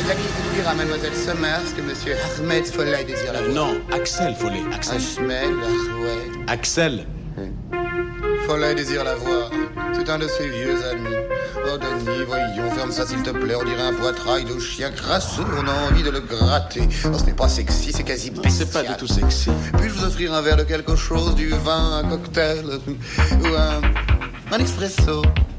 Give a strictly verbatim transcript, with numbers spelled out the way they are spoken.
Planifiez dire à Mademoiselle Summers que Monsieur Ahmed Follet désire la Euh, voir. non, Axel Follet. Axel. Ahmed, ah, ouais. Axel. Follet désire la voir. C'est un de ses vieux amis. Oh, Denis, voyons, ferme ça s'il te plaît. On dirait un poitrail de chien crasseux. On a envie de le gratter. Oh, ce n'est pas sexy, c'est quasi bestial. C'est pas du tout sexy. Puis-je vous offrir un verre de quelque chose, du vin, un cocktail ou un, un expresso?